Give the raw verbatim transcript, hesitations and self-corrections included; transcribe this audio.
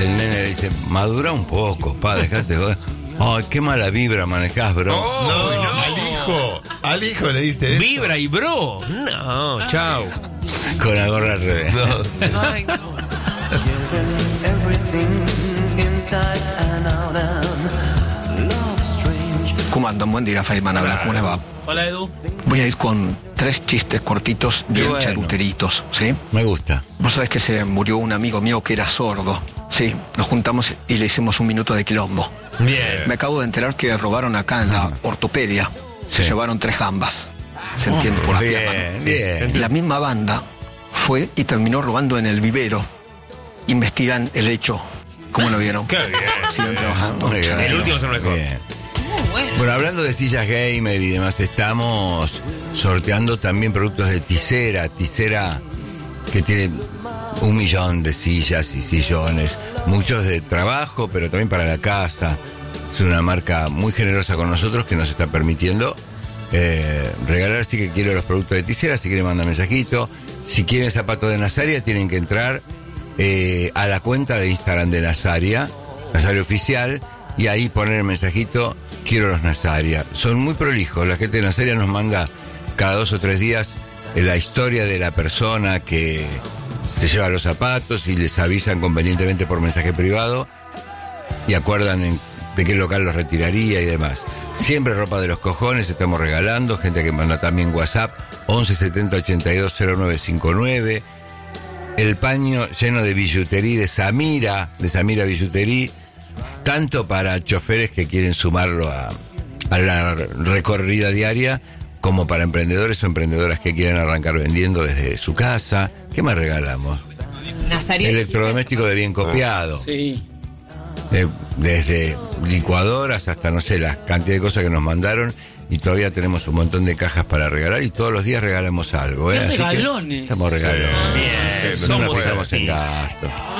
el nene le dice, madura un poco, pa, dejate. Ay, qué mala vibra manejás, bro. Oh, no, no, al hijo. Al hijo le diste eso. Vibra y bro. No, chao. Con la gorra al revés. No. Ay, no. ¿Cómo andan? Buen día, Feynman. Habla, ¿cómo les va? Hola, Edu. Voy a ir con tres chistes cortitos, bien Bueno. charuteritos, ¿sí? Me gusta. Vos sabés que se murió un amigo mío que era sordo, ¿sí? Nos juntamos y le hicimos un minuto de quilombo. Bien. Me acabo de enterar que robaron acá en la ortopedia. Se Sí. llevaron tres jambas. ¿Se entiende? Por las piernas. Bien, bien. Y la misma banda fue y terminó robando en el vivero. Investigan el hecho. ¿Cómo lo vieron? Qué bien. Siguen trabajando. Muy bien. El último es el mejor. Bien. Muy bueno. Bueno, hablando de sillas gamer y demás, estamos sorteando también productos de Tisera. Tisera, que tiene un millón de sillas y sillones, muchos de trabajo, pero también para la casa. Es una marca muy generosa con nosotros que nos está permitiendo eh, regalar. Así que quiero los productos de Tisera. Si quieren, mandar mensajito. Si quieren zapatos de Nazaria, tienen que entrar eh, a la cuenta de Instagram de Nazaria, Nazaria Oficial, y ahí poner el mensajito, quiero los Nazaria. Son muy prolijos. La gente de Nazaria nos manda cada dos o tres días eh, la historia de la persona que se lleva los zapatos y les avisan convenientemente por mensaje privado y acuerdan en, de qué local los retiraría y demás. Siempre ropa de los cojones estamos regalando. Gente que manda también WhatsApp once setenta ochenta y dos cero nueve cincuenta y nueve. El paño lleno de billutería de Samira, de Samira Billutería, tanto para choferes que quieren sumarlo a, a la recorrida diaria, como para emprendedores o emprendedoras que quieren arrancar vendiendo desde su casa. ¿Qué más regalamos? Nazaria. Electrodoméstico de bien copiado. Sí. De- desde licuadoras hasta, no sé, la cantidad de cosas que nos mandaron. Y todavía tenemos un montón de cajas para regalar y todos los días regalamos algo. ¿eh? ¡Qué Así que regalones! estamos regalones. Bien. No nos Somos fijamos así. en gasto.